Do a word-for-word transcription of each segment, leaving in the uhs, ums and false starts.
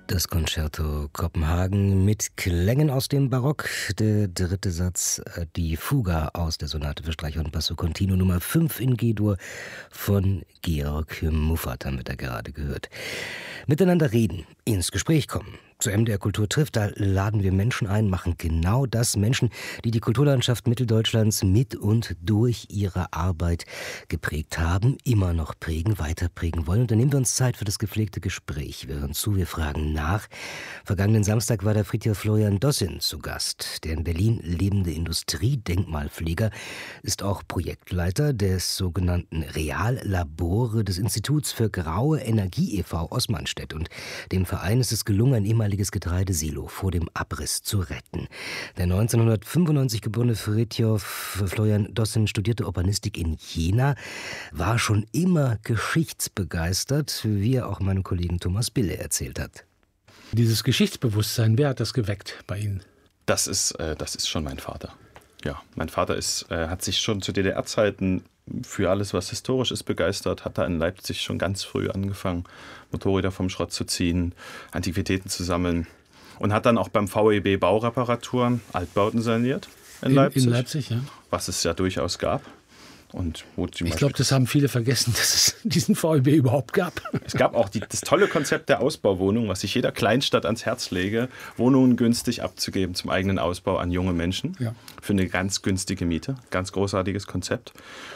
Das Concerto Kopenhagen mit Klängen aus dem Barock. Der dritte Satz, die Fuga aus der Sonate für Streicher und Basso Continuo Nummer fünf in G-Dur von Georg Muffat, haben wir da gerade gehört. Miteinander reden, ins Gespräch kommen. Zu M D R Kultur trifft, da laden wir Menschen ein, machen genau das. Menschen, die die Kulturlandschaft Mitteldeutschlands mit und durch ihre Arbeit geprägt haben, immer noch prägen, weiter prägen wollen. Und dann nehmen wir uns Zeit für das gepflegte Gespräch. Wir hören zu, wir fragen nach. Vergangenen Samstag war der Fridtjof Florian Dossin zu Gast. Der in Berlin lebende Industriedenkmalpfleger ist auch Projektleiter des sogenannten Reallabore des Instituts für Graue Energie e V Osmanstedt. Und dem Verein ist es gelungen, ein ehemaliges Getreidesilo vor dem Abriss zu retten. Der neunzehnhundertfünfundneunzig geborene Fridtjof Florian Dossin studierte Urbanistik in Jena, war schon immer geschichtsbegeistert, wie er auch meinem Kollegen Thomas Bille erzählt hat. Dieses Geschichtsbewusstsein, wer hat das geweckt bei Ihnen? Das ist, äh, das ist schon mein Vater. Ja, mein Vater ist, äh, hat sich schon zu D D R-Zeiten für alles, was historisch ist, begeistert, hat da in Leipzig schon ganz früh angefangen, Motorräder vom Schrott zu ziehen, Antiquitäten zu sammeln und hat dann auch beim V E B Baureparaturen Altbauten saniert in, in Leipzig, in Leipzig, ja. Was es ja durchaus gab. Und wo ich glaube, das haben viele vergessen, dass es diesen V E B überhaupt gab. Es gab auch die, das tolle Konzept der Ausbauwohnung, was ich jeder Kleinstadt ans Herz lege, Wohnungen günstig abzugeben zum eigenen Ausbau an junge Menschen, ja. Für eine ganz günstige Miete. Ganz großartiges Konzept.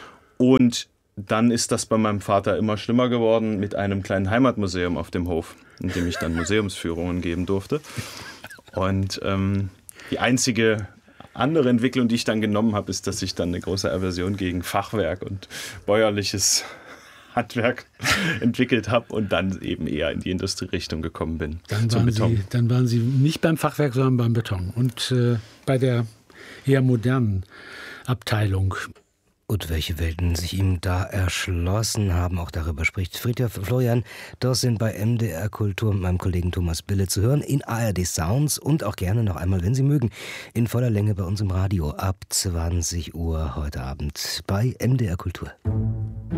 Und dann ist das bei meinem Vater immer schlimmer geworden mit einem kleinen Heimatmuseum auf dem Hof, in dem ich dann Museumsführungen geben durfte. Und ähm, die einzige andere Entwicklung, die ich dann genommen habe, ist, dass ich dann eine große Aversion gegen Fachwerk und bäuerliches Handwerk entwickelt habe und dann eben eher in die Industrierichtung gekommen bin. Dann waren, Sie, dann waren Sie nicht beim Fachwerk, sondern beim Beton und äh, bei der eher modernen Abteilung. Und welche Welten sich ihm da erschlossen haben, auch darüber spricht Fridtjof Florian Dossin bei M D R Kultur mit meinem Kollegen Thomas Bille zu hören in A R D Sounds und auch gerne noch einmal, wenn Sie mögen, in voller Länge bei uns im Radio ab zwanzig Uhr heute Abend bei M D R Kultur.